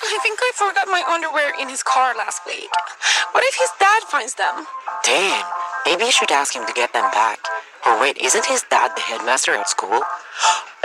I think I forgot my underwear in his car last week. What if his dad finds them? Dang, maybe you should ask him to get them back. Or wait, isn't his dad the headmaster at school?